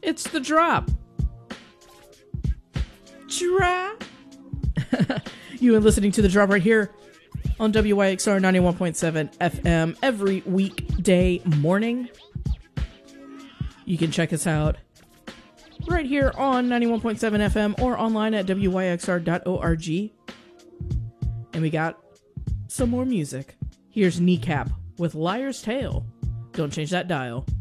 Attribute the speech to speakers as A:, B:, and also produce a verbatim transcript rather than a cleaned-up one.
A: It's the drop. Drop. You are listening to the drop right here on W Y X R ninety-one point seven F M every weekday morning. You can check us out right here on ninety-one point seven F M or online at W Y X R dot org. And we got some more music. Here's Kneecap with Liar's Tale. Don't change that dial.